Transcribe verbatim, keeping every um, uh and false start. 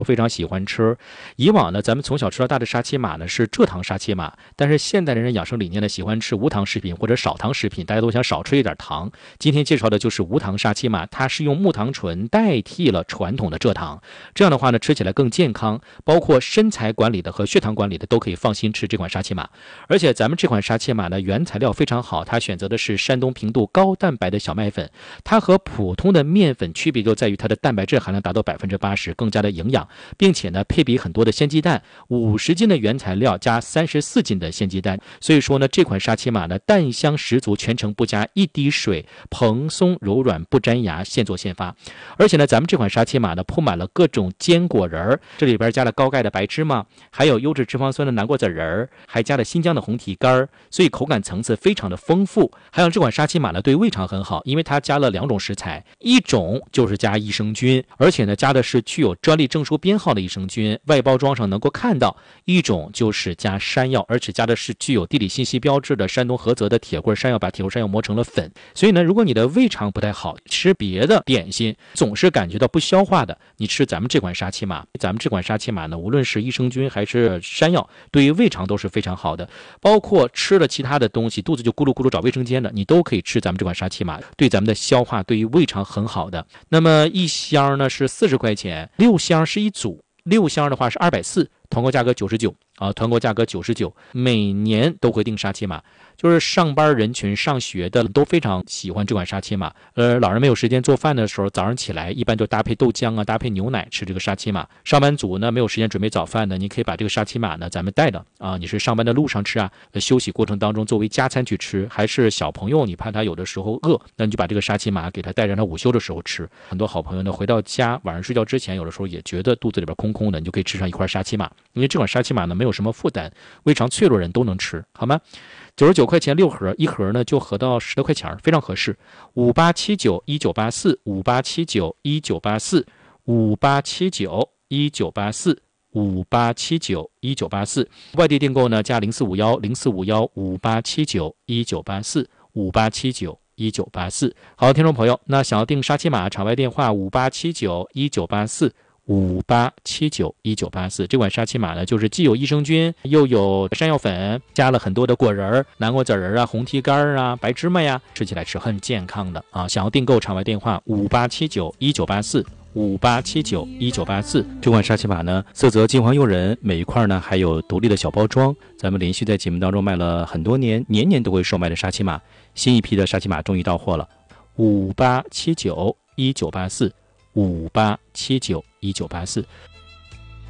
非常喜欢吃。以往呢，咱们从小吃到大的沙琪玛呢是蔗糖沙琪玛，但是现代人养生理念呢喜欢吃无糖食品或者少糖食品，大家都想少吃一点糖。今天介绍的就是无糖沙琪玛，它是用木糖醇代替了传统的蔗糖，这样的话呢吃起来更健康，包括身材管理的和血糖管理的都可以放心吃这款沙琪玛。而且咱们这款沙琪玛呢原材料非常好，它选择的是山东平度高蛋白的小麦粉，它和普通的面粉区别就在于它的蛋白质含量达到百分之八十，更加的营养。并且呢，配比很多的鲜鸡蛋，五十斤的原材料加三十四斤的鲜鸡蛋，所以说呢，这款沙琪玛呢，蛋香十足，全程不加一滴水，蓬松柔软不粘牙，现做现发。而且呢，咱们这款沙琪玛呢，铺满了各种坚果仁儿，这里边加了高钙的白芝麻，还有优质脂肪酸的南瓜籽仁儿，还加了新疆的红提干，所以口感层次非常的丰富。还有这款沙琪玛呢，对胃肠很好，因为它加了两种食材，一种就是加益生菌，而且呢，加的是具有专利证书编号的益生菌，外包装上能够看到；一种就是加山药，而且加的是具有地理信息标志的山东菏泽的铁棍山药，把铁棍山药磨成了粉。所以呢，如果你的胃肠不太好，吃别的点心总是感觉到不消化的，你吃咱们这款沙琪玛，咱们这款沙琪玛呢，无论是益生菌还是山药，对于胃肠都是非常好的。包括吃了其他的东西，肚子就咕噜咕噜找卫生间的，你都可以吃咱们这款沙琪玛，对咱们的消化，对于胃肠很好的。那么一箱呢是四十块钱，六箱是一组，六箱的话是二百四十，团购价格九十九啊，团购价格九十九，每年都会订沙琪玛，就是上班人群、上学的都非常喜欢这款沙琪玛。呃，老人没有时间做饭的时候，早上起来一般就搭配豆浆啊，搭配牛奶吃这个沙琪玛。上班族呢没有时间准备早饭呢，你可以把这个沙琪玛呢咱们带着啊，你是上班的路上吃啊，休息过程当中作为加餐去吃，还是小朋友你怕他有的时候饿，那你就把这个沙琪玛给他带着他午休的时候吃。很多好朋友呢回到家晚上睡觉之前，有的时候也觉得肚子里边空空的，你就可以吃上一块沙琪玛，因为这款沙琪玛呢没有什么负担，胃肠脆弱人都能吃，好吗？九十九块钱六盒，一盒呢就合到十多块钱，非常合适。五八七九一九八四，五八七九一九八四，五八七九一九八四，五八七九一九八四。外地订购呢加零四五幺零四五幺五八七九一九八四，五八七九一九八四。好，听众朋友，那想要订沙琪玛，场外电话五八七九一九八四。五八七九一九八四，这款沙琪玛呢，就是既有益生菌，又有山药粉，加了很多的果仁、南瓜籽仁啊、红提干啊、白芝麻呀，吃起来是很健康的啊！想要订购，场外电话五八七九一九八四。五八七九一九八四，这款沙琪玛呢，色泽金黄诱人，每一块呢还有独立的小包装。咱们连续在节目当中卖了很多年，年年都会售卖的沙琪玛，新一批的沙琪玛终于到货了。五八七九一九八四，五八七九一九八四。